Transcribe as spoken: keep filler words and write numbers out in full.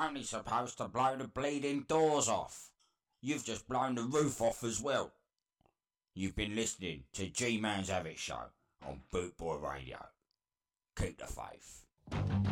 only supposed to blow the bleeding doors off. You've just blown the roof off as well. You've been listening to G-Man's Have It Show on Bootboy Radio. Keep the faith.